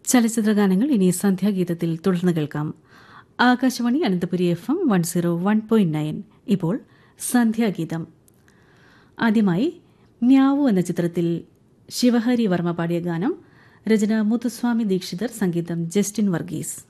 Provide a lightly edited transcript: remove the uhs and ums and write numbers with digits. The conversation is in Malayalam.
ചലച്ചിത്രഗാനങ്ങൾ ഇനി സന്ധ്യാഗീതത്തിൽ തുടർന്ന് കേൾക്കാം. ആകാശവാണി അനന്തപുരി FM 101.9. ഇപ്പോൾ സന്ധ്യാഗീതം. ആദ്യമായി മ്യാവു എന്ന ചിത്രത്തിൽ ശിവഹരി വർമ്മ പാടിയ ഗാനം. രചന മുത്തുസ്വാമി ദീക്ഷിതർ, സംഗീതം ജസ്റ്റിൻ വർഗീസ്.